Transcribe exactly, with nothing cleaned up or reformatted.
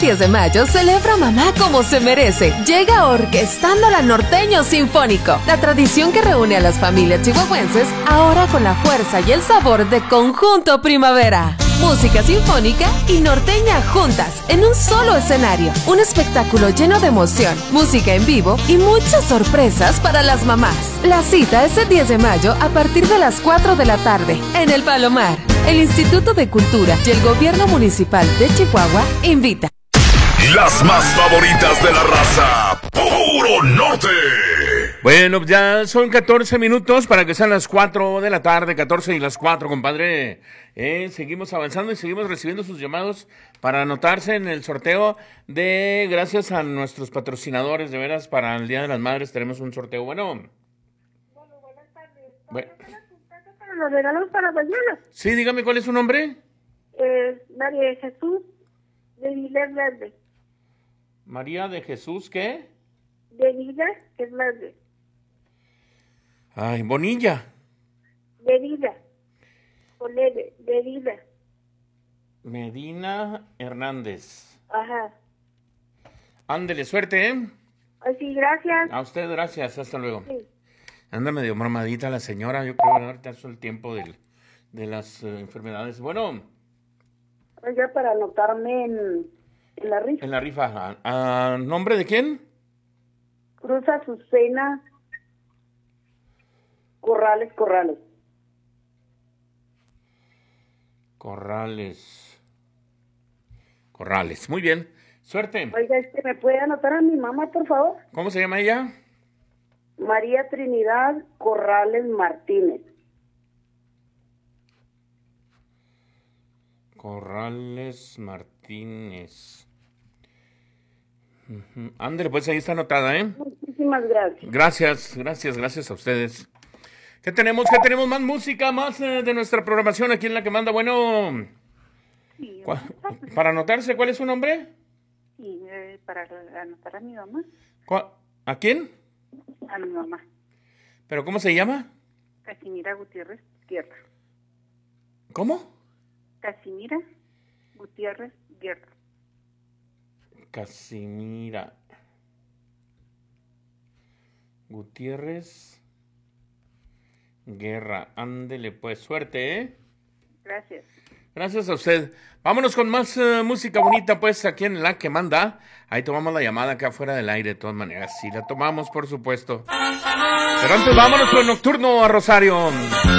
diez de mayo celebra a mamá como se merece. Llega Orquestando la Norteño Sinfónico, la tradición que reúne a las familias chihuahuenses, ahora con la fuerza y el sabor de Conjunto Primavera. Música sinfónica y norteña juntas en un solo escenario. Un espectáculo lleno de emoción, música en vivo y muchas sorpresas para las mamás. La cita es el diez de mayo a partir de las cuatro de la tarde en El Palomar. El Instituto de Cultura y el Gobierno Municipal de Chihuahua invita. Las más favoritas de la raza, Puro Norte. Bueno, ya son catorce minutos para que sean las cuatro de la tarde, catorce y las cuatro, compadre. Eh, seguimos avanzando y seguimos recibiendo sus llamados para anotarse en el sorteo de, gracias a nuestros patrocinadores, de veras, para el Día de las Madres tenemos un sorteo. Bueno. Bueno, buenas tardes. Bueno. Para los regalos para mañana. Sí, dígame, ¿cuál es su nombre? Eh, María de Jesús de Vilas Verde. María de Jesús, ¿qué? De Vilas Verde. Ay, Bonilla. De Vida. Con L, de Vida. Medina Hernández. Ajá. Ándele, suerte, ¿eh? Así, gracias. A usted, gracias. Hasta luego. Sí. Anda medio mamadita la señora. Yo creo que ahorita es el tiempo del, de las uh, enfermedades. Bueno. Oiga, para anotarme en, en la rifa. En la rifa. ¿A, a nombre de quién? Cruz Azucena Corrales, Corrales. Corrales. Corrales. Muy bien. Suerte. Oiga, este, ¿me puede anotar a mi mamá, por favor? ¿Cómo se llama ella? María Trinidad Corrales Martínez. Corrales Martínez. Uh-huh. Ándale, pues ahí está anotada, ¿eh? Muchísimas gracias. Gracias, gracias, gracias a ustedes. ¿Qué tenemos? ¿Qué tenemos? Más música, más eh, de nuestra programación aquí en La que manda. Bueno, sí, para anotarse, ¿cuál es su nombre? Sí, eh, para anotar a mi mamá. ¿A quién? A mi mamá. ¿Pero cómo se llama? Casimira Gutiérrez Guerra. ¿Cómo? Casimira Gutiérrez Guerra. Casimira Gutiérrez Guerra. Ándele, pues, suerte, ¿eh? Gracias. Gracias a usted. Vámonos con más uh, música bonita, pues, aquí en La que manda. Ahí tomamos la llamada acá fuera del aire, de todas maneras. Sí, la tomamos, por supuesto. Pero antes vámonos con Nocturno a Rosario.